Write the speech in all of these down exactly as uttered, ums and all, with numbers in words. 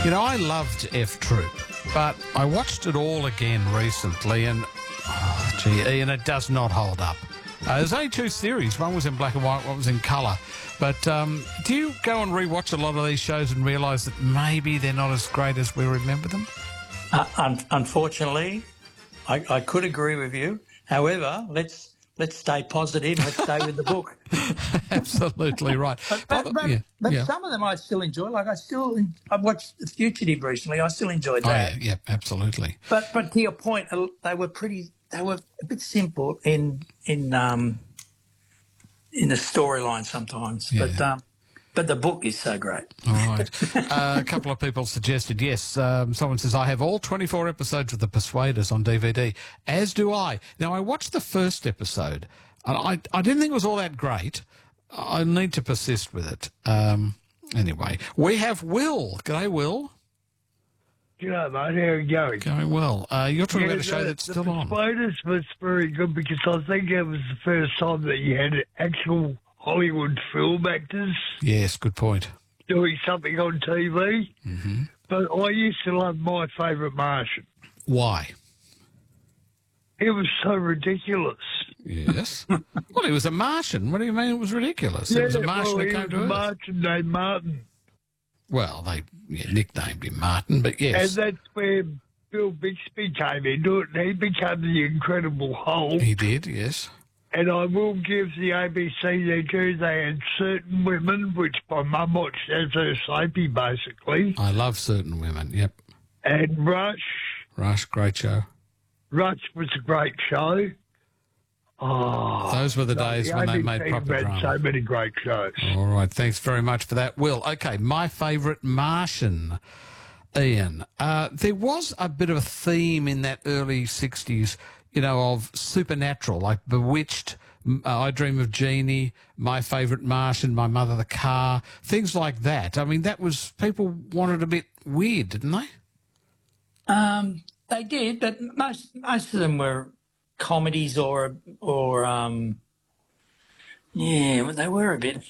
You know, I loved F Troop, but I watched it all again recently and, oh, gee, Ian, it does not hold up. Uh, there's only two series. One was in black and white, one was in colour. But um, do you go and rewatch a lot of these shows and realise that maybe they're not as great as we remember them? Uh, un- unfortunately, I, I could agree with you. However, let's let's stay positive. Let's stay with the book. Absolutely right. But, but, but, yeah, but yeah. some of them I still enjoy. Like I still, I've watched The Fugitive recently. I still enjoyed Oh, that. yeah, yeah, absolutely. But but to your point, uh, they were pretty. They were a bit simple in in um in the storyline sometimes. Yeah. But um, but the book is so great. All right. uh, a couple of people suggested, yes. Um, someone says, I have all twenty-four episodes of The Persuaders on D V D, as do I. Now, I watched the first episode, and I, I didn't think it was all that great. I need to persist with it. Um, anyway, we have Will. G'day, Will. G'day, mate. How are you going? Going well. Uh, you're talking Yeah, about a show the- that's the still on. Persuaders was very good because I think it was the first time that you had actual Hollywood film actors Yes, good point. doing something on T V. Mm-hmm. But I used to love My Favourite Martian. Why? It was so ridiculous. Yes. Well, he was a Martian. What do you mean it was ridiculous? It was a Martian well, that he came was to a Earth. Martian named Martin. Well, they yeah, nicknamed him Martin, but And yes, that's where Bill Bixby came into it, and he became the Incredible Hulk. he did, yes. And I will give the A B C their due. They had Certain Women, which my mum watched as her soapy, basically. I love Certain Women, yep. And Rush. Rush, great show. Rush was a great show. Oh, Those were the days the when they A B C made proper had drama. so many great shows. All right, thanks very much for that, Will. Okay, my favourite Martian, Ian. Uh, there was a bit of a theme in that early sixties, you know, of supernatural, like Bewitched, m- uh, I Dream of Jeannie, My Favourite Martian, My Mother the Car, things like that. I mean, that was, people wanted a bit weird, didn't they? Um, they did, but most most of them were comedies or or um, yeah, well, they were a bit.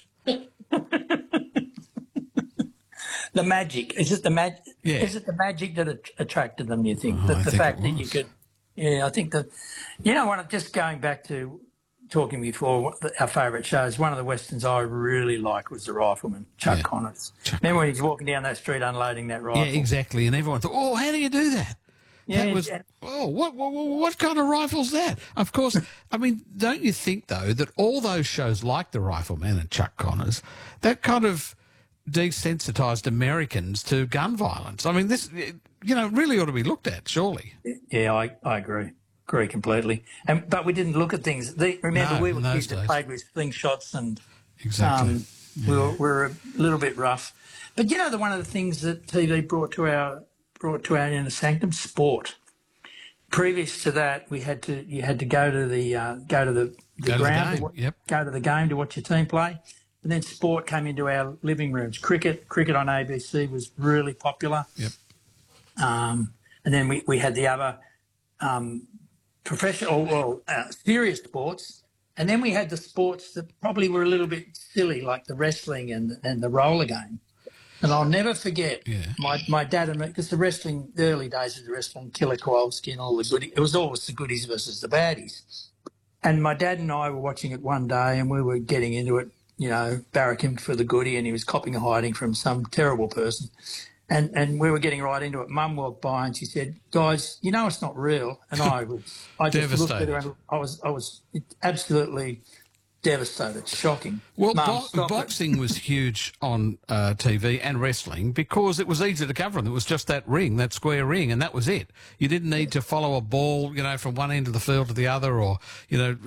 The magic is it the mag? Yeah. Is it the magic that att- attracted them? You think Oh, that I the think fact it that you was. could? Yeah, I think that. You know what? Just going back to talking before what the- our favourite shows. One of the westerns I really liked was The Rifleman, Chuck Yeah. Connors. Chuck- Remember when he's walking down that street unloading that rifle? Yeah, exactly. And everyone thought, oh, how do you do that? Yeah, that was, yeah. oh, what, what, what kind of rifle's that? Of course, I mean, don't you think, though, that all those shows like The Rifleman and Chuck Connors, that kind of desensitised Americans to gun violence? I mean, this, you know, really ought to be looked at, surely. Yeah, I, I agree. Agree completely. And but we didn't look at things. The, remember, No, we in were those kids that days. played with slingshots and Exactly. um, we, were, we were a little bit rough. But you know, the one of the things that T V brought to our brought to our inner sanctum, sport. Previous to that, we had to you had to go to the uh, go to the, the Go to the ground, game, wa- yep. go to the game to watch your team play. And then sport came into our living rooms. Cricket, cricket on A B C was really popular. Yep. Um, and then we, we had the other um, professional, well, uh, serious sports. And then we had the sports that probably were a little bit silly, like the wrestling and, and the roller game. And I'll never forget Yeah. my, my dad and me, because the wrestling, the early days of the wrestling, Killer Kowalski and all the goodies, it was always the goodies versus the baddies. And my dad and I were watching it one day and we were getting into it, you know, barracking for the goodie, and he was copping a hiding from some terrible person. And and we were getting right into it. Mum walked by and she said, "Guys, you know it's not real." And I was, I just looked at her and I was, I was absolutely devastated, shocking. Well, Mum, bo- stop it. boxing was huge on uh, T V and wrestling because it was easy to cover them. It was just that ring, that square ring, and that was it. You didn't need to follow a ball, you know, from one end of the field to the other, or you know,